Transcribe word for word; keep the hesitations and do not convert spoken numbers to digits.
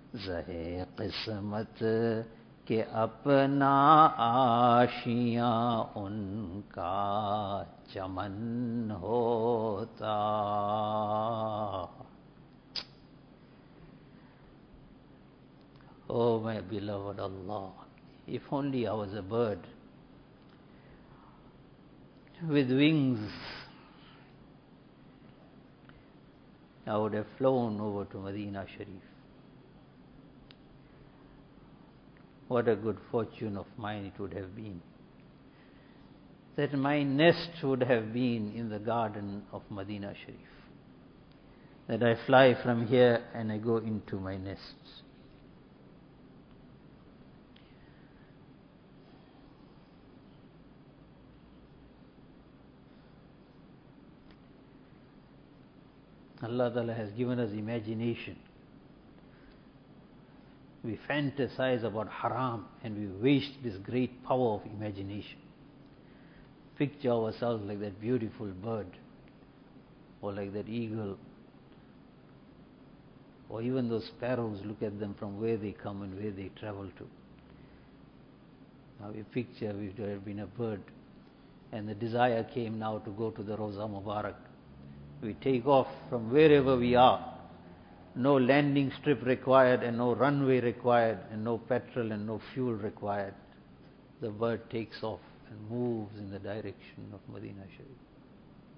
ज़हे क़िस्मत के अपना आशियाँ उनका चमन होता. Oh my beloved Allah, if only I was a bird with wings, I would have flown over to Medina Sharif. What a good fortune of mine it would have been, that my nest would have been in the garden of Medina Sharif, that I fly from here and I go into my nest. Allah Ta'ala has given us imagination. We fantasize about haram and we waste this great power of imagination. Picture ourselves like that beautiful bird, or like that eagle, or even those sparrows. Look at them from where they come and where they travel to. Now we picture if there had been a bird and the desire came now to go to the Rawza Mubarak. We take off from wherever we are. No landing strip required and no runway required and no petrol and no fuel required. The bird takes off and moves in the direction of Medina Sharif.